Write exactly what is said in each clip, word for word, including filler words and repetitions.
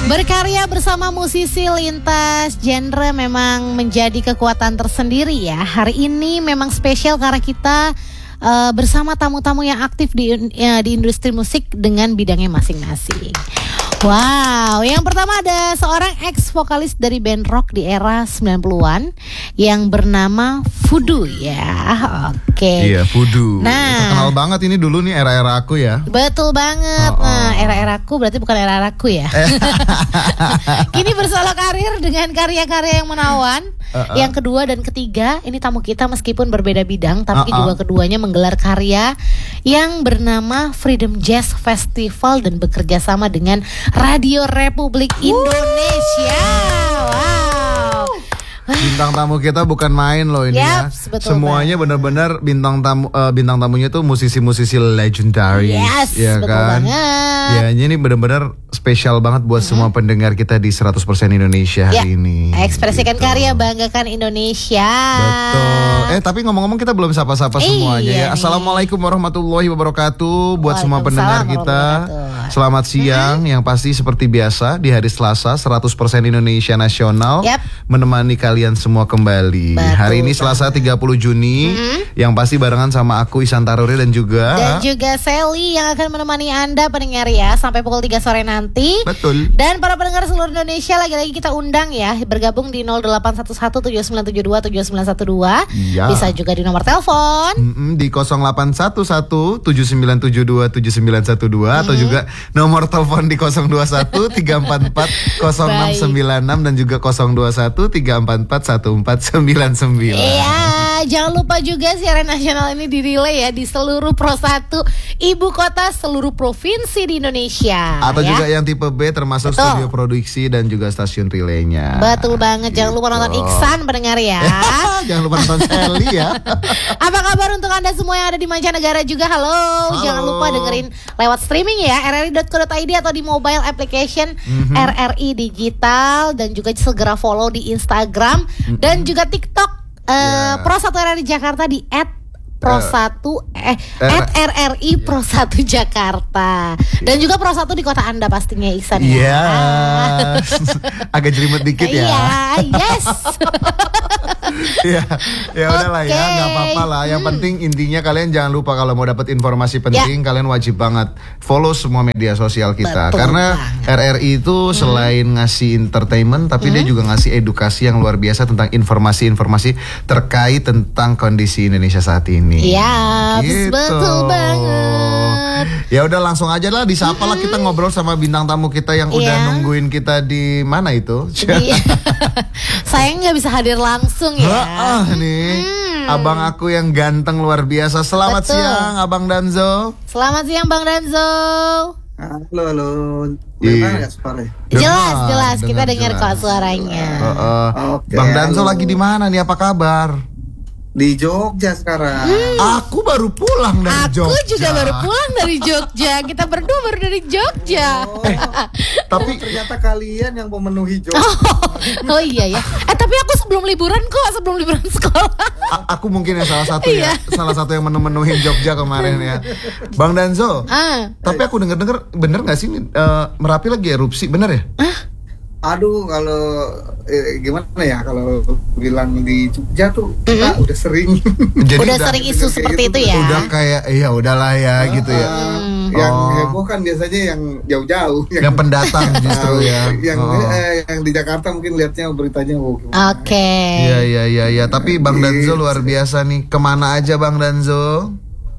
Berkarya bersama musisi lintas genre memang menjadi kekuatan tersendiri ya. Hari ini memang spesial karena kita uh, bersama tamu-tamu yang aktif di, uh, di industri musik dengan bidangnya masing-masing. Wow, yang pertama ada seorang ex-vokalis dari band rock di era sembilan puluhan yang bernama Voodoo ya. Oke. Okay. Iya, Voodoo. Nah, terkenal banget ini dulu nih era-era aku ya. Betul banget. Oh, oh. Nah, era-era aku berarti bukan era-era aku ya. Kini bersolo karir dengan karya-karya yang menawan. Uh, uh. Yang kedua dan ketiga, ini tamu kita meskipun berbeda bidang, tapi uh, uh. juga keduanya menggelar karya yang bernama Freedom Jazz Festival dan bekerja sama dengan Radio Republik Indonesia. Wow. Bintang tamu kita bukan main loh ini yep, ya. Semuanya benar-benar bintang tamu uh, bintang tamunya tuh musisi-musisi legendaris. Yes, ya betul kan? banget. Ya, ini benar-benar spesial banget buat mm-hmm. semua pendengar kita di seratus persen Indonesia hari ya, ini. Ekspresikan gitu. Karya, banggakan Indonesia. Betul. Eh, tapi ngomong-ngomong kita belum sapa-sapa eh, semuanya iya ya. Assalamualaikum warahmatullahi wabarakatuh buat semua pendengar kita. Selamat siang, mm-hmm. yang pasti seperti biasa di hari Selasa seratus persen Indonesia Nasional yep. menemani kalian semua kembali. Betul, hari ini Selasa tiga puluh Juni, mm-hmm. yang pasti barengan sama aku Ihsan Taruri dan juga dan juga Sally yang akan menemani Anda pendengar ya sampai pukul tiga sore nanti. Betul. Dan para pendengar seluruh Indonesia lagi-lagi kita undang ya bergabung di nol delapan satu satu tujuh sembilan tujuh dua tujuh sembilan satu dua. Ya. Bisa juga di nomor telepon mm-hmm, di nol delapan satu satu tujuh sembilan tujuh dua tujuh sembilan satu dua mm-hmm. atau juga nomor telepon di nol dua satu tiga empat empat nol enam sembilan enam dan juga nol dua satu tiga empat empat satu empat sembilan sembilan. Iya, jangan lupa juga siaran nasional ini dirilai ya di seluruh Pro satu ibu kota seluruh provinsi di Indonesia. Atau ya? juga yang tipe B termasuk Betul. Studio produksi dan juga stasiun relaynya. Betul banget. Jangan gitu. lupa nonton Iksan pendengar ya. Jangan lupa nonton Sally ya. Apa kabar untuk Anda semua yang ada di mancanegara juga? Halo. Halo. Jangan lupa dengerin lewat streaming ya r r i dot co dot i d atau di mobile application mm-hmm. R R I Digital dan juga segera follow di Instagram mm-hmm. dan juga TikTok uh, yeah. Pro satu R R I Jakarta di et Pro satu eh at R R I Pro satu Jakarta. Dan juga Pro satu di kota Anda pastinya Ihsan ya. Iya. Yeah. Agak jelimet dikit ya. Iya, yes. Ya, ya udahlah okay. ya, nggak apa-apa lah. Yang hmm. penting intinya kalian jangan lupa kalau mau dapat informasi penting, ya. kalian wajib banget follow semua media sosial kita. Betul Karena banget. R R I itu hmm. selain ngasih entertainment, tapi hmm. dia juga ngasih edukasi yang luar biasa tentang informasi-informasi terkait tentang kondisi Indonesia saat ini. Iya, gitu. Betul banget. Ya udah langsung aja lah disapa mm-hmm. lah kita ngobrol sama bintang tamu kita yang yeah. udah nungguin kita di mana itu. Saya nggak bisa hadir langsung ya. Ah nih, hmm. abang aku yang ganteng luar biasa. Selamat Betul. siang, Abang Danzo. Selamat siang, Bang Danzo. Halo, halo. Dengar nggak suaranya? Jelas, jelas. Kita dengar kok suaranya. Uh, uh. Okay, Bang Danzo halo. lagi di mana nih? Apa kabar? Di Jogja sekarang. Hmm. Aku baru pulang dari Aku Jogja. Aku juga baru pulang dari Jogja. Kita berdua baru dari Jogja. Oh, tapi ternyata kalian yang memenuhi Jogja. Oh, oh iya ya. Eh tapi aku sebelum liburan kok, sebelum liburan sekolah. A- aku mungkin yang salah satu ya, salah satu yang memenuhi Jogja kemarin ya. Bang Danzo. Ah. Tapi aku dengar-dengar bener nggak sih uh, Merapi lagi erupsi, bener ya? Ah. Aduh, kalau eh, gimana ya kalau bilang di Jogja tuh kita mm-hmm. udah sering. Jadi udah, udah sering isu seperti itu, itu ya. Udah kayak iya udahlah ya uh, gitu ya. Uh, yang oh. heboh kan biasanya yang jauh-jauh, yang, yang pendatang justru ya. Yang oh. eh, yang di Jakarta mungkin lihatnya beritanya oh, Oke. Okay. Iya iya iya ya, tapi Bang Danzo luar biasa nih. Kemana aja Bang Danzo?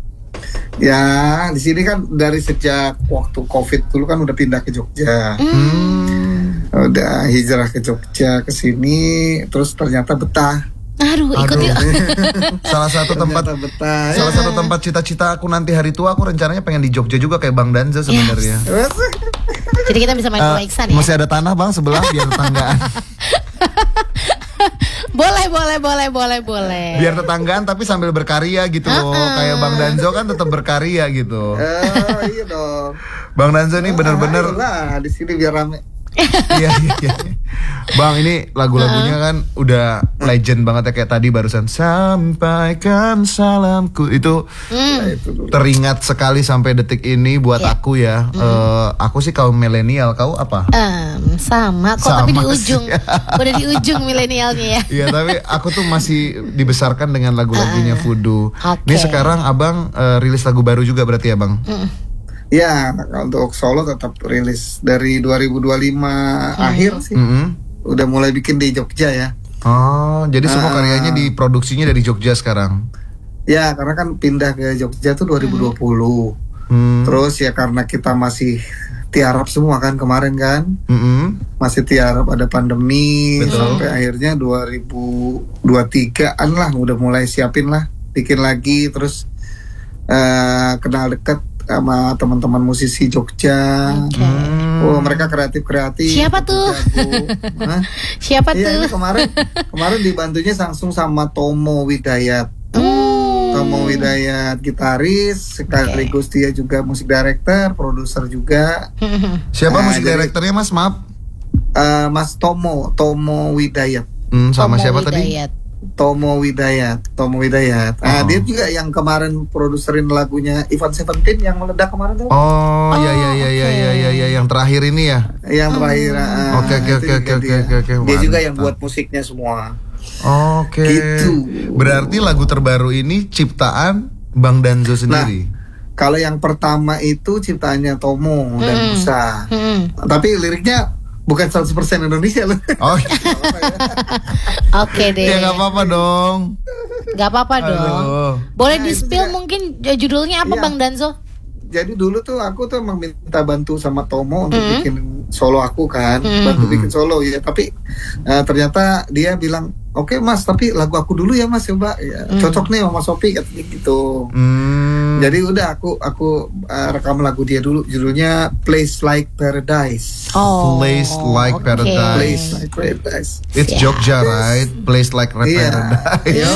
Ya, di sini kan dari sejak waktu Covid dulu kan udah pindah ke Jogja. Hmm. Udah hijrah ke Jogja ke sini, terus ternyata betah. Aduh, ikut yuk. Salah satu tempat betah. Salah satu tempat cita-cita aku nanti hari tua aku rencananya pengen di Jogja juga kayak Bang Danzo sebenarnya. Yes. Jadi kita bisa main uh, Iksan ya. Masih ada tanah Bang sebelah biar tetanggaan. Boleh, boleh, boleh, boleh, boleh. Biar tetanggaan tapi sambil berkarya gitu loh. Uh-uh. Kayak Bang Danzo kan tetap berkarya gitu. Oh, iya dong. Bang Danzo nih bener-bener lah di sini biar rame. Iya iya iya. Bang, ini lagu-lagunya kan udah legend banget ya, kayak tadi barusan sampaikan salamku itu Mm. teringat sekali sampai detik ini buat Yeah. aku ya. Eh, aku sih kaum milenial, kau apa? Em, sama kok, tapi di Sama ujung, sih. udah di ujung milenialnya ya. Iya, tapi aku tuh masih dibesarkan dengan lagu-lagunya Voodoo. Oke. Ini sekarang abang eh, rilis lagu baru juga berarti ya bang? Mm. Ya, untuk solo tetap rilis dari dua ribu dua puluh lima akhir sih. Mm-mm. Udah mulai bikin di Jogja ya. Oh, jadi semua Ah. karyanya diproduksinya dari Jogja sekarang. Ya, karena kan pindah ke Jogja tuh dua ribu dua puluh. Hmm. Terus ya karena kita masih tiarap semua kan kemarin kan. Mm-mm. Masih tiarap ada pandemi. Betul. Sampai akhirnya dua ribu dua puluh tigaan lah udah mulai siapin lah. Bikin lagi terus eh, kenal deket sama teman-teman musisi Jogja. Oke. Oh, mereka kreatif-kreatif. Siapa tuh? Jago. Hah? Siapa Iya, ini tuh? kemarin kemarin dibantunya langsung sama Tomo Widayat. Hmm. Tomo Widayat gitaris, sekaligus dia juga musik director, produser juga. Siapa Nah, musik jadi- direkturnya mas? Maaf. Eh, Mas Tomo, Tomo Widayat. Hmm, sama Tomo siapa tadi? Widayat. Tomo Widayat, Tomo Widayat. Oh. Ah, dia juga yang kemarin produserin lagunya Ivan Seventeen yang meledak kemarin tuh. Oh, ya ya ya oke. ya ya ya ya yang terakhir ini ya. Yang terakhir. ah, Oke, oke, itu oke, juga oke, dia. oke, oke, Dia juga yang mantap. buat musiknya semua. Oke. Gitu. Berarti lagu terbaru ini ciptaan Bang Danzo sendiri. Kalau yang pertama itu ciptaannya Tomo dan Hmm. Musa. Hmm. Tapi liriknya bukan seratus persen Indonesia loh. Oh, Oke deh. ya nggak apa-apa dong. Gak apa-apa dong. Aduh. Boleh Nah, di itu spill juga. mungkin eh, judulnya apa Iya. Bang Danzo? Jadi dulu tuh aku tuh emang minta bantu sama Tomo untuk Hmm. bikin solo aku kan, Hmm. bantu bikin solo ya. Tapi eh, ternyata dia bilang, oke mas, tapi lagu aku dulu ya mas, coba ya, Hmm. cocok nih sama Sophie katanya gitu. Hmm. Jadi udah aku aku eh, rekam lagu dia dulu, judulnya Place Like Paradise. Oh. Place Like oke. Paradise. Place Like Paradise. It's Ya. Jogja, right? Place like Iya. paradise. Yo.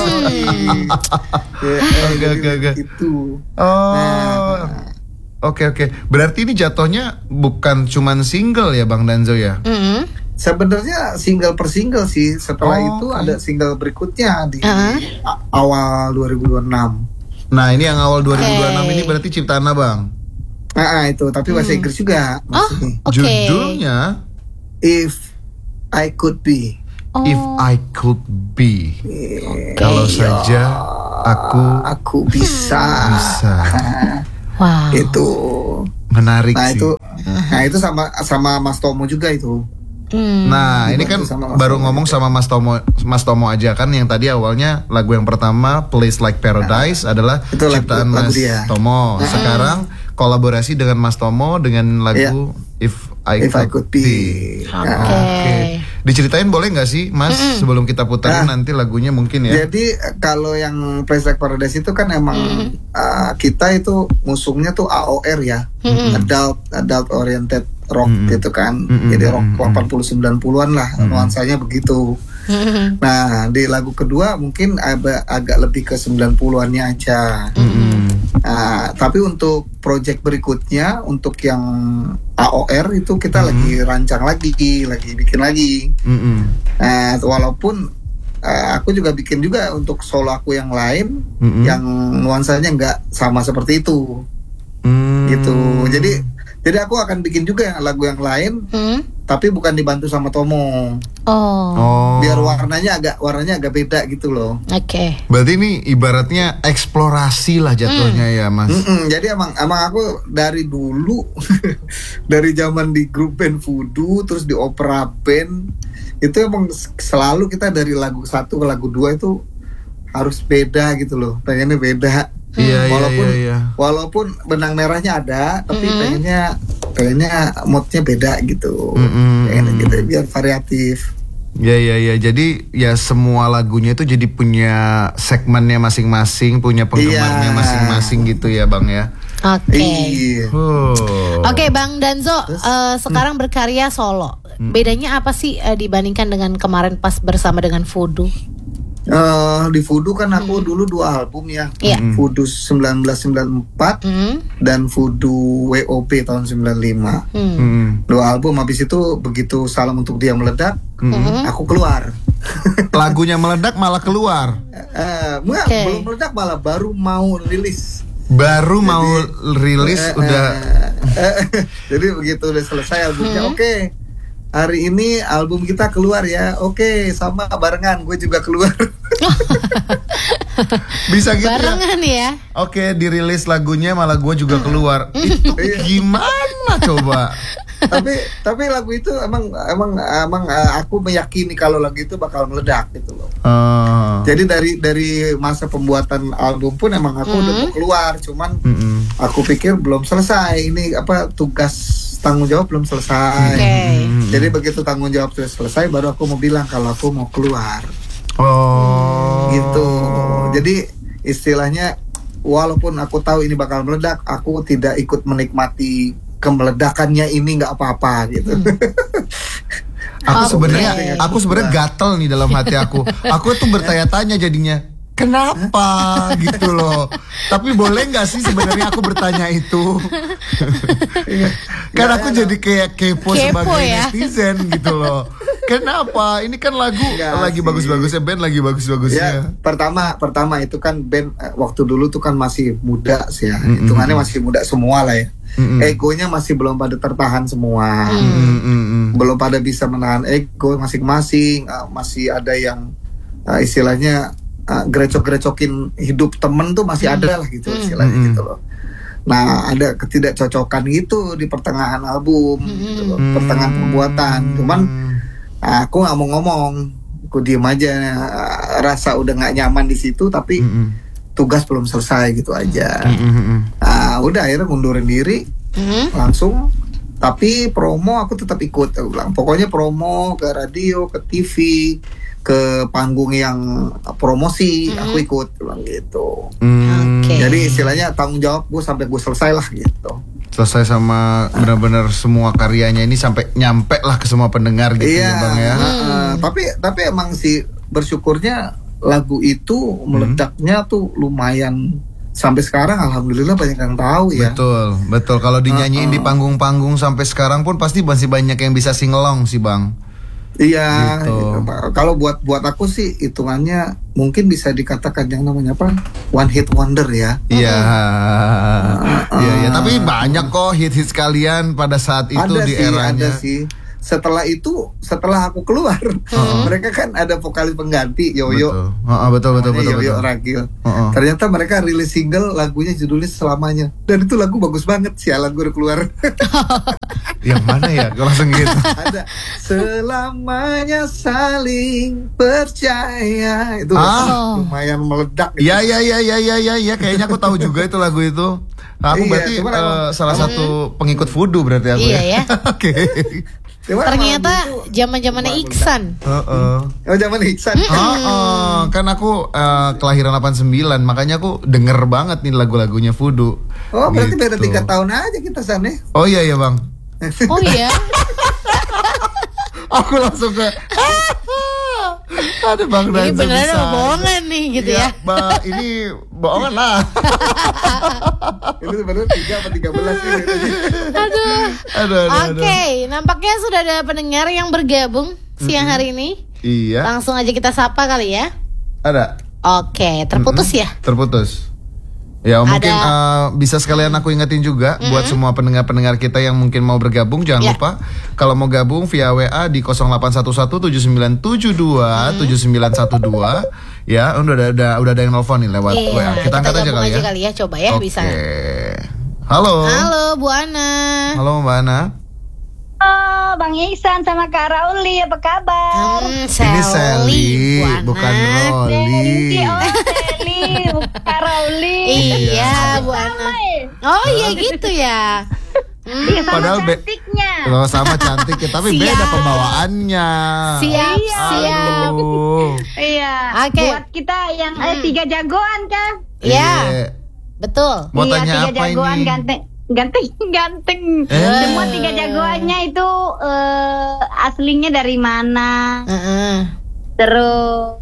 Oke, oke, oke. Itu. Oh. Nah. Oke oke. Berarti ini jatuhnya bukan cuman single ya Bang Danzo ya? Mm-mm. Sebenarnya single per single sih. Setelah Oh, itu oke. ada single berikutnya di Uh-huh. a- awal dua ribu dua puluh enam. Nah, ini yang awal dua ribu dua puluh enam Oke. ini berarti ciptaan Abang. Ah, ah, itu tapi bahasa Inggris juga Oh, maksudnya. oke. Judulnya If I Could Be. Oh. If I Could Be. Eh, Kalau saja aku aku bisa. bisa. Wow. Itu. Menarik Nah, sih. itu nah itu sama sama Mas Tomo juga itu. Hmm. Nah, ini kan Dibantu sama Mas baru Tomo ngomong juga. sama Mas Tomo, Mas Tomo aja kan yang tadi awalnya lagu yang pertama Place Like Paradise adalah itu lagu- ciptaan lagu Mas dia. Tomo. Sekarang kolaborasi dengan Mas Tomo dengan lagu If I, If I Could Could Be. Oke. Nah, Oke. Diceritain boleh nggak sih, Mas, sebelum kita putarin Nah. nanti lagunya mungkin ya? Jadi eh, kalau yang Place Like Paradise itu kan emang uh, kita itu musungnya tuh A O R ya, adult adult oriented rock gitu kan. Mm-mm. Jadi rock Mm-mm. delapan puluh sembilan puluhan lah nuansanya begitu. Hmm. Nah, di lagu kedua mungkin agak agak lebih ke sembilan puluhannya aja. Mm-mm. Nah, tapi untuk project berikutnya untuk yang A O R itu kita lagi rancang lagi, lagi bikin lagi. Mm-mm. Nah, walaupun eh, aku juga bikin juga untuk solo aku yang lain Mm-mm. yang nuansanya nggak sama seperti itu, Mm. gitu. Jadi jadi aku akan bikin juga yang lagu yang lain, Hmm. tapi bukan dibantu sama Tomo. Oh. Oh. Biar warnanya agak warnanya agak beda gitu loh. Oke. Berarti ini ibaratnya eksplorasi lah jatuhnya ya, Mas. Mm-mm, jadi emang emang aku dari dulu dari zaman di grup band Voodoo terus di opera band itu emang selalu kita dari lagu satu ke lagu dua itu harus beda gitu loh, pengennya beda. Iya, iya, walaupun iya, iya. walaupun benang merahnya ada, tapi pengennya pengennya moodnya beda gitu, Mm-mm. pengennya gitu biar variatif. Ya ya ya. Jadi ya semua lagunya itu jadi punya segmennya masing-masing, punya penggemarnya Iya. masing-masing gitu ya, Bang ya. Oke. Iya. Oh. Oke, Bang Danzo, eh, sekarang berkarya solo. Bedanya apa sih eh, dibandingkan dengan kemarin pas bersama dengan Voodoo? Uh, di Voodoo kan aku hmm. dulu dua album ya, yeah. Voodoo sembilan belas sembilan puluh empat hmm. dan Voodoo W O P tahun sembilan puluh lima. Hmm. Dua album, habis itu begitu Salam Untuk Dia meledak, hmm. aku keluar. Lagunya meledak malah keluar. Uh, enggak, okay. belum meledak malah baru mau rilis. Baru jadi, mau rilis uh, udah. Uh, uh, jadi begitu udah selesai albumnya, hmm. oke. Okay. Hari ini album kita keluar ya. Oke, sama barengan gue juga keluar. Bisa gitu barengan ya, ya? Oke, dirilis lagunya malah gue juga keluar. Itu gimana coba? tapi tapi lagu itu emang emang emang aku meyakini kalau lagu itu bakal meledak gitu loh. Uh. Jadi dari dari masa pembuatan album pun emang aku mm. udah mau keluar, cuman mm-hmm. aku pikir belum selesai ini apa tugas tanggung jawab belum selesai. Okay. Jadi begitu tanggung jawab sudah selesai baru aku mau bilang kalau aku mau keluar. Oh. Gitu. Jadi istilahnya walaupun aku tahu ini bakal meledak, aku tidak ikut menikmati kemeledakannya ini, nggak apa-apa gitu. Aku sebenarnya, aku sebenarnya gatel nih dalam hati aku. Aku tuh bertanya-tanya jadinya, kenapa gitu loh. Tapi boleh nggak sih sebenarnya aku bertanya itu? Kan aku jadi kayak kepo, kepo sebagai ya? Netizen gitu loh. Kenapa? Ini kan lagu Enggak lagi sih. Bagus-bagusnya band lagi bagus-bagusnya. Ya, pertama, pertama itu kan band waktu dulu tuh kan masih muda sih ya. Mm-hmm. Hitungannya masih muda semua lah ya. Mm-hmm. Egonya masih belum pada tertahan semua. Mm-hmm. Belum pada bisa menahan ego masing-masing. Uh, masih ada yang uh, istilahnya uh, gerecok-gerecokin hidup temen tuh masih mm-hmm. ada lah gitu istilahnya mm-hmm. gitu loh. Nah, ada ketidakcocokan gitu di pertengahan album, mm-hmm. gitu loh, pertengahan pembuatan. Cuman aku nggak mau ngomong, aku diem aja. Rasa udah nggak nyaman di situ, tapi mm-hmm. tugas belum selesai gitu aja. Mm-hmm. Nah, udah akhirnya ngundurin diri, mm-hmm. langsung. Tapi promo aku tetap ikut. Aku bilang, pokoknya promo ke radio, ke T V, ke panggung yang promosi, mm-hmm. aku ikut, bilang gitu. Mm. Okay. Jadi istilahnya tanggung jawab gue sampai gue selesai lah gitu. Selesai sama benar-benar semua karyanya ini sampai nyampe lah ke semua pendengar gitu iya, ya Bang ya. Uh, uh, tapi tapi emang sih bersyukurnya lagu itu meledaknya hmm. tuh lumayan sampai sekarang alhamdulillah banyak yang tahu ya. Betul, betul. Kalau dinyanyiin uh, uh. di panggung-panggung sampai sekarang pun pasti masih banyak yang bisa singelong sih Bang. Iya, gitu. Gitu. Kalau buat buat aku sih hitungannya mungkin bisa dikatakan yang namanya apa? One hit wonder ya. Iya. Uh, uh, iya, ya. Tapi banyak kok hit-hit kalian pada saat itu ada di sih, eranya. Ada sih. Setelah itu, setelah aku keluar, uh-huh. mereka kan ada vokalis pengganti Yoyo. Betul, uh-huh, betul, betul, betul, Yoyo betul. Ragil. Uh-huh. Ternyata mereka rilis single, lagunya judulnya Selamanya. Dan itu lagu bagus banget, sialan gue udah keluar. Yang mana ya? Gue langsung gitu. Ada Selamanya Saling Percaya. Itu ah. lumayan meledak. Iya, iya, iya, iya, iya, iya, ya. Kayaknya aku tahu juga itu lagu itu. Nah, aku iya, berarti uh, emang, salah emang, satu pengikut Voodoo berarti aku. Iya ya. Oke. Cuman ternyata zaman-zamannya Iksan. Heeh. Uh-uh. Oh, zaman Iksan. Heeh. Uh-uh. Kan aku uh, kelahiran delapan sembilan, makanya aku denger banget nih lagu-lagunya Voodoo. Oh, berarti gitu. Beda tiga tahun aja kita sana. Oh iya ya, Bang. Oh iya. Aku langsung ke ada Bang Ini beneran bohongan nih gitu ya, ya. Ba, ini bohongan lah. Ini sebenarnya tiga atau tiga belas nih. Aduh. Aduh, aduh, Oke, okay, nampaknya sudah ada pendengar yang bergabung siang mm-hmm. hari ini. Iya. Langsung aja kita sapa kali ya. Ada. Oke, okay, terputus mm-hmm. ya? Terputus. Ya mungkin uh, bisa sekalian aku ingetin juga mm-hmm. buat semua pendengar-pendengar kita yang mungkin mau bergabung, jangan yeah. lupa kalau mau gabung via W A di nol delapan satu satu tujuh sembilan tujuh dua tujuh sembilan satu dua ya. Udah ada udah, udah ada yang nelfon nih lewat yeah. W A. Kita, kita angkat aja kali ya. kali ya. Coba ya okay. bisa. Halo. Halo Bu Ana. Halo Mbak Ana. Oh, Bang Ihsan sama Kak Rauli, apa kabar? Hmm, Ini Sally, bukan Rolly. Oh, Sally, bukan Kak Rauli. Iya, Bu Ana. Oh iya gitu ya. Hmm. Iya, sama Padahal cantiknya. Be- oh, sama cantiknya, tapi siap. Beda pembawaannya. Siap, iya. siap. Iya. Oke. Okay. Buat kita yang hmm. eh, tiga jagoan kan? Iya. Yeah. Betul. Mau iya, tanya tiga apa jagoan ini? Ganteng. Ganteng, ganteng. Eh. Semua tiga jagoannya itu uh, aslinya dari mana? Uh-uh. Terus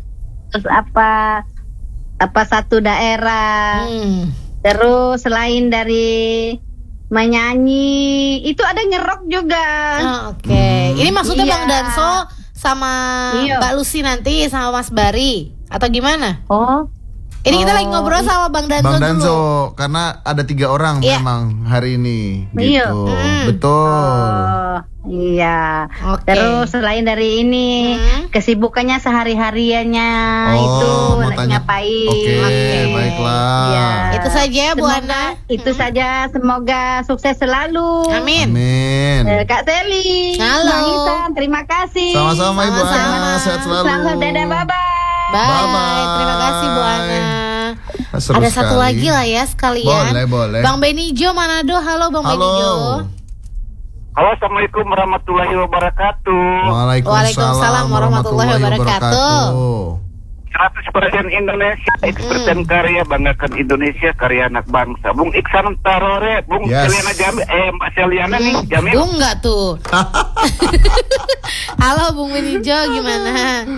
terus apa apa satu daerah. Hmm. Terus selain dari menyanyi, itu ada ngerok juga. Oh, Oke, okay. hmm. Ini maksudnya iya. Bang Danso sama iya. Mbak Lucy nanti sama Mas Bari atau gimana? Oh. Ini oh. kita lagi ngobrol sama Bang Danso. Bang Danso, dulu. karena ada tiga orang iya. memang hari ini, iya. gitu. Hmm. Betul. Oh, iya. Okay. Terus selain dari ini, hmm. kesibukannya sehari-hariannya oh, itu mau tanya. ngapain? Oke, okay, okay. baiklah. Ya. Itu saja Bu Semoga, Ana. Itu hmm. saja, semoga sukses selalu. Amin. Amin. Eh, Kak Seli. Halo. Bang Isan, terima kasih. Sama-sama Ibu Sama-sama. Ana, sehat selalu. Selamat dadah, bye-bye. Bye. Bye-bye. Terima kasih Bu Ana. Seru Ada satu sekali. lagi lah ya sekalian. Boleh, boleh. Bang Benijo Manado, halo Bang Halo. Benijo. Halo, assalamualaikum warahmatullahi wabarakatuh. Waalaikumsalam warahmatullahi wabarakatuh. seratus persen Indonesia, X persen mm. karya, banggakan Indonesia, karya anak bangsa. Bung Iksan Tarore, Bung yes. Seliana Jamil, eh Mbak Seliana mm. nih, Jamil. Bung nggak tuh? Halo Bung Benijo, gimana?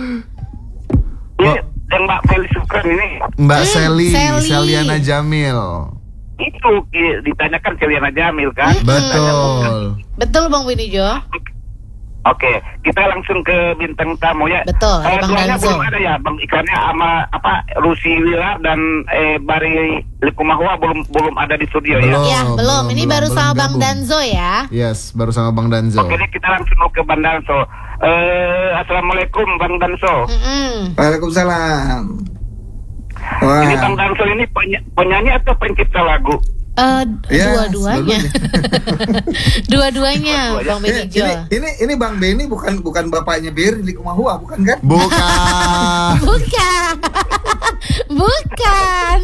Ini yang Mbak Feli Sukran ini. Mbak Hmm, Seli, Seli. Seliana Jamil. Itu i- ditanyakan Seliana Jamil kan? Betul. Betul Bang Benijo. Oke, kita langsung ke bintang tamu ya. Betul, ada Eh, Bang duanya Danzo. belum ada ya, Bang Iklannya sama apa Rusi Wilar dan eh, Bari Likumahua belum belum ada di studio ya. Belum. Ya belum, belum, ini belum, baru belum sama Bang gabung. Danzo ya. Yes, baru sama Bang Danzo. Oke, ini kita langsung ke Bang Danzo. Eh, Assalamualaikum Bang Danzo. Mm-mm. Waalaikumsalam. Wah. Ini Bang Danzo ini peny- penyanyi atau pencipta lagu? Eh, Ya, dua-duanya. Dua-duanya Bang Ini, Benijo. ini, ini ini Bang Beni bukan bukan bapaknya Beri di Kumahua, bukan kan? Bukan. Bukan. Bukan.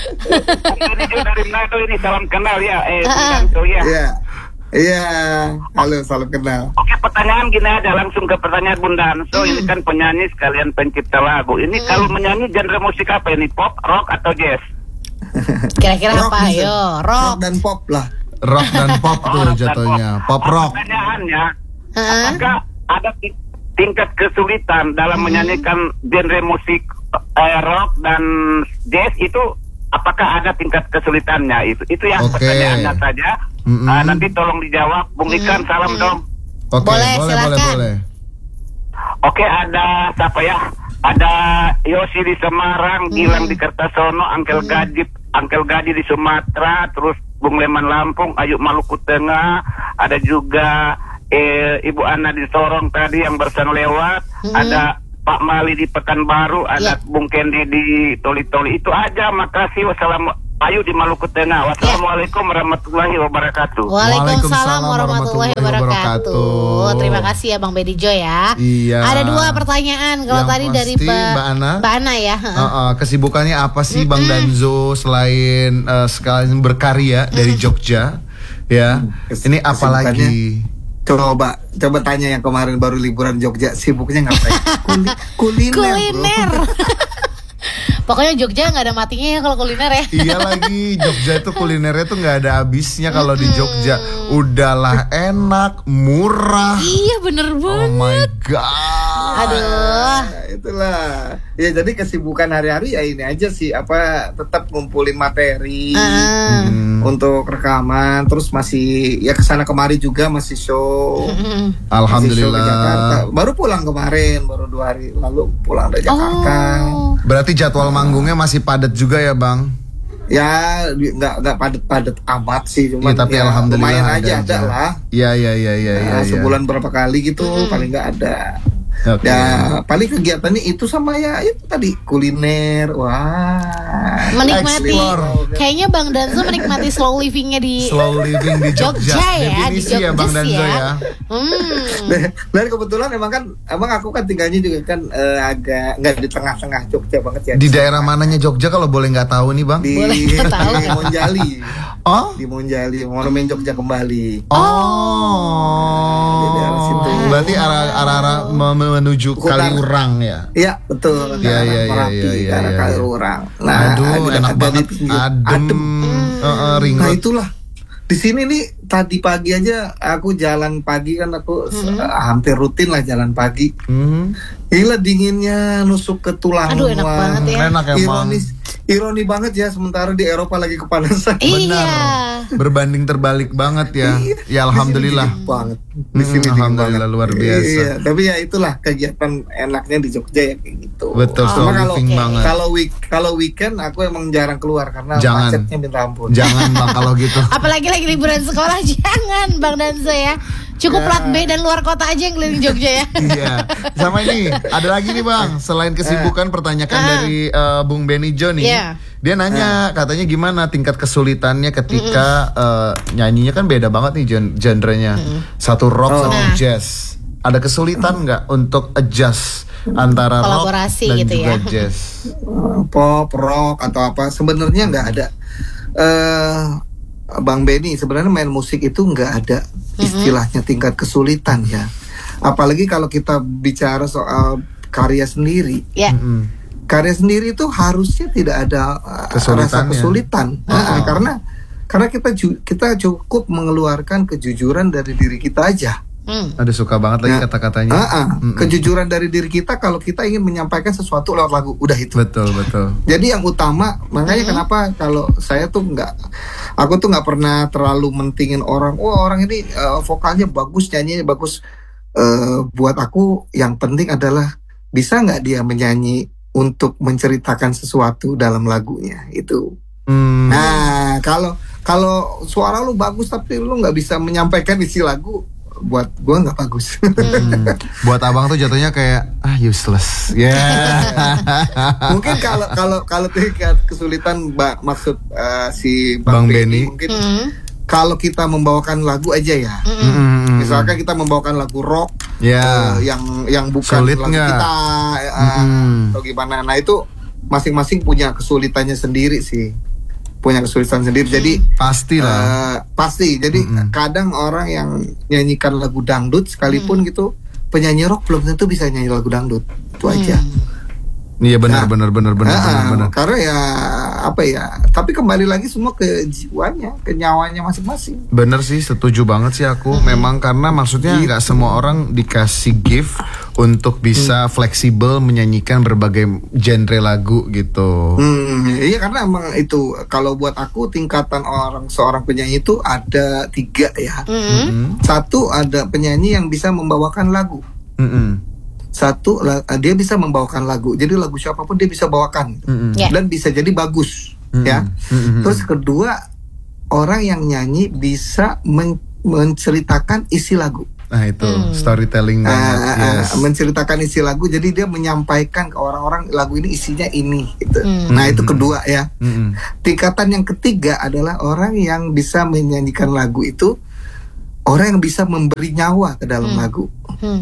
Ini juga dari Manado ini, salam kenal ya. Eh, Bang Ah. Danzo ya. Iya. Iya. Halo, salam kenal. Oke, pertanyaan gini aja, langsung ke pertanyaan Bung Danzo. Ini kan penyanyi sekalian pencipta lagu. Ini kalau menyanyi genre musik apa ini? Pop, rock atau jazz? Kira-kira Rock apa? bisa. Yo, Rock rock. dan pop lah. Rock dan pop tuh rock dan jatuhnya. Pop Oh, rock. Pertanyaannya, Hah? apakah ada ti- tingkat kesulitan dalam menyanyikan genre musik eh, rock dan jazz itu? Apakah ada tingkat kesulitannya? Itu itu ya Oke. pertanyaannya saja. Mm-mm. Ah, nanti tolong dijawab, Bung Ikan. Salam dong. Oke, Boleh, boleh, boleh, silakan. boleh. Oke, ada siapa ya? Ada Yosi di Semarang, Gilang di Kertasono, Angkel Gaji, Angkel Gaji di Sumatera, terus Bung Leman Lampung, Ayu Maluku Tengah, ada juga eh, Ibu Ana di Sorong tadi yang barusan lewat, ada Pak Mali di Pekanbaru, ada Ya. Bung Kendi di Toli-Toli. Itu aja, makasih. Wassalamualaikum. Ayu di Maluku Tengah. Wassalamualaikum warahmatullahi wabarakatuh. Waalaikumsalam warahmatullahi wabarakatuh. wabarakatuh. Terima kasih ya Bang Benijo ya. Iya. Ada dua pertanyaan. Kalau Yang tadi dari pasti, Mbak Mbak Ana. Mbak Ana ya. Uh, uh, kesibukannya apa sih Bang Danzo selain uh, sekalian berkarya dari Jogja? Ya. Kes- Ini apa kesibukannya? lagi? Coba coba tanya yang kemarin baru liburan Jogja, sibuknya ngapain? Kuli- kuliner. Kuliner. Pokoknya Jogja nggak ada matinya ya kalau kuliner ya. Iya lagi, Jogja itu kulinernya tuh nggak ada habisnya kalau di Jogja. Udahlah enak, murah. Iya bener Oh banget. my god. Aduh. Nah, itulah. Ya jadi kesibukan hari-hari ya ini aja sih, apa tetap ngumpulin materi Ah. Hmm. untuk rekaman, terus masih ya kesana kemari juga masih show. Mm. Masih show ke Jakarta. Alhamdulillah. Baru pulang kemarin, baru dua hari lalu pulang dari Jakarta. Oh. Berarti jadwal manggungnya masih padat juga ya Bang? Ya di- nggak nggak padat-padat amat sih, cuma Ya, tapi alhamdulillah lumayan ada aja ada lah. Iya iya iya iya. Nah, iya, iya. sebulan berapa kali gitu paling nggak ada. Oke. Ya paling kegiatannya itu sama ya itu tadi kuliner. Wah. Menikmati. Explore. Kayaknya Bang Danzo menikmati slow livingnya di Slow living di Jogja. Jogja ya, di Definisi ya Bang Jogja Danzo ya. ya. Hmm. Dan kebetulan emang kan emang aku kan tinggalnya juga kan eh, agak nggak di tengah-tengah Jogja banget ya. Di daerah mananya Jogja kalau boleh nggak tahu nih Bang? Di, Boleh nggak tahu. di Monjali. Oh? Di Monjali, Monumen Jogja Kembali. Oh. Di daerah situ. Berarti arah-arah menuju Bukan. Kaliurang ya. Iya betul. Iya, ke arah iya, iya, Merapi, iya, iya, ke arah iya. Kaliurang. Aduh, ada- enak ada banget. di pinggir. Adem. Adem. Uh, uh, ring Nah road. itulah. Di sini nih tadi pagi aja aku jalan pagi kan aku hmm. uh, hampir rutin lah jalan pagi. Hmm. Gila dinginnya nusuk ke tulang. Aduh enak Wah. banget ya. Enak emang. Ironis, ironi banget ya sementara di Eropa lagi kepanasan. Iya. Berbanding terbalik banget ya. Ya alhamdulillah. Di banget. Di sini hmm, alhamdulillah banget. Luar biasa. Iya, tapi ya itulah kegiatan enaknya di Jogja ya kayak gitu. Betul, oh, Cuma kalau okay. banget. Kalau week kalau weekend aku emang jarang keluar karena jangan. macetnya minta ampun. Jangan Bang kalau gitu. Apalagi lagi liburan sekolah jangan Bang Danzo ya. Cukup ya. Plat B dan luar kota aja yang keliling Jogja ya. Iya. Sama ini, ada lagi nih Bang. Selain kesibukan, pertanyaan uh. dari uh, Bung Benny Jo nih. Yeah. Dia nanya, uh. katanya gimana tingkat kesulitannya ketika uh, nyanyinya kan beda banget nih genrenya. Mm-mm. Satu rock oh. sama nah. jazz. Ada kesulitan nggak mm. untuk adjust antara kolaborasi rock dan gitu juga ya. jazz? Pop, rock atau apa? Sebenarnya nggak ada. Uh, Bang Benny, sebenarnya main musik itu nggak ada istilahnya tingkat kesulitan ya. Apalagi kalau kita bicara soal karya sendiri. Yeah. Mm-hmm. Karya sendiri itu harusnya tidak ada rasa kesulitan. Oh. Nah, karena karena kita ju- kita cukup mengeluarkan kejujuran dari diri kita aja. Hmm. Ada suka banget lagi nah, kata-katanya. Uh-uh. Mm-mm. Kejujuran dari diri kita kalau kita ingin menyampaikan sesuatu lewat lagu, udah itu. Betul betul. Jadi yang utama, makanya hmm. kenapa kalau saya tuh nggak, aku tuh nggak pernah terlalu mentingin orang. Oh orang ini uh, vokalnya bagus, nyanyinya bagus. Uh, buat aku yang penting adalah bisa nggak dia menyanyi untuk menceritakan sesuatu dalam lagunya itu. Hmm. Nah kalau kalau suara lu bagus tapi lu nggak bisa menyampaikan isi lagu, buat gue nggak bagus. Hmm. Buat abang tuh jatuhnya kayak ah useless. Ya. Yeah. Mungkin kalau kalau kalau tingkat kesulitan ba- maksud uh, si Bang, Bang Benny mungkin mm. kalau kita membawakan lagu aja ya. Mm. Misalkan kita membawakan lagu rock yeah. uh, yang yang bukan sulit lagu gak? kita uh, mm. atau gimana. Nah itu masing-masing punya kesulitannya sendiri sih. Punya kesulitan sendiri, jadi pastilah uh, pasti. Jadi mm-hmm. kadang orang yang nyanyikan lagu dangdut sekalipun mm. gitu, penyanyi rock belum tentu bisa nyanyi lagu dangdut, itu mm. aja. Iya benar, nah, benar benar benar uh, benar. Karena ya apa ya, tapi kembali lagi semua ke jiwanya, ke nyawanya masing-masing. Bener sih, setuju banget sih aku. Hmm. Memang karena maksudnya nggak gitu. Semua orang dikasih gift untuk bisa hmm. fleksibel menyanyikan berbagai genre lagu gitu. Hmm, iya karena emang itu kalau buat aku tingkatan orang seorang penyanyi itu ada tiga ya. Hmm. Satu ada penyanyi yang bisa membawakan lagu. Hmm. Satu dia bisa membawakan lagu, jadi lagu siapapun dia bisa bawakan mm-hmm. yeah. dan bisa jadi bagus mm-hmm. ya. Mm-hmm. Terus kedua orang yang nyanyi bisa men- menceritakan isi lagu. Nah itu mm. storytelling banget. Uh, yes. Menceritakan isi lagu, jadi dia menyampaikan ke orang-orang lagu ini isinya ini. Gitu. Mm. Nah itu kedua ya. Mm-hmm. Tingkatan yang ketiga adalah orang yang bisa menyanyikan lagu itu. Orang yang bisa memberi nyawa ke dalam hmm. lagu. Hmm.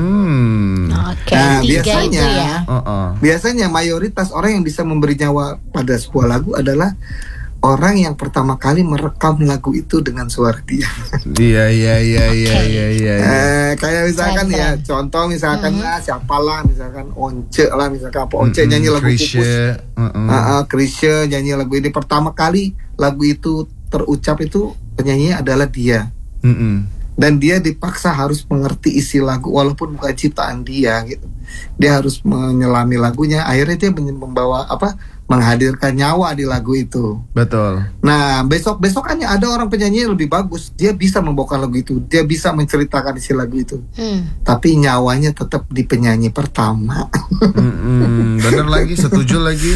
Hmm. Oke. Okay, nah, biasanya, ya. uh-uh. biasanya mayoritas orang yang bisa memberi nyawa pada sebuah lagu adalah orang yang pertama kali merekam lagu itu dengan suara dia. Iya iya iya iya iya iya. Eh kayak misalkan keren, ya, keren. Contoh misalkan mm-hmm. lah siapalah, misalkan Once lah, misalkan apa Once mm-hmm. nyanyi lagu Krisye. Pupus. Uh-uh. Uh-uh, Krisye nyanyi lagu ini pertama kali lagu itu terucap itu penyanyinya adalah dia. Mm-mm. Dan dia dipaksa harus mengerti isi lagu walaupun bukan ciptaan dia gitu. Dia harus menyelami lagunya, akhirnya dia membawa apa menghadirkan nyawa di lagu itu. Betul. Nah besok besokannya ada orang penyanyi yang lebih bagus, dia bisa membawakan lagu itu, dia bisa menceritakan isi lagu itu. hmm. Tapi nyawanya tetap di penyanyi pertama. Mm-mm. Bener lagi, setuju lagi.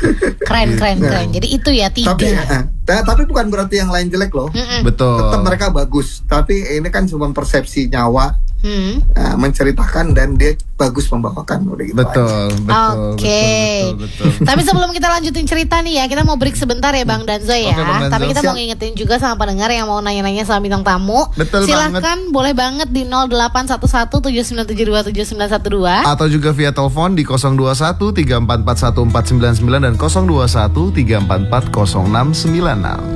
Keren keren nah, keren. Jadi itu ya tiga. Tapi, nah, tapi bukan berarti yang lain jelek loh. Mm-mm. Betul. Tetap mereka bagus. Tapi ini kan cuma persepsi nyawa. Hmm. Nah, menceritakan dan dia bagus membawakan udah gitu betul, aja. betul, Oke. Okay. betul, betul, betul. Tapi sebelum kita lanjutin cerita nih ya, kita mau break sebentar ya Bang Danzo ya. Okay, Bang Danzo. Tapi kita Siap. mau ngingetin juga sama pendengar yang mau nanya-nanya sama bintang tamu. Betul Silahkan banget. boleh banget di nol delapan satu satu tujuh sembilan tujuh dua tujuh sembilan satu dua atau juga via telepon di nol dua satu tiga empat empat satu empat sembilan sembilan dan nol dua satu tiga empat empat nol enam sembilan enam.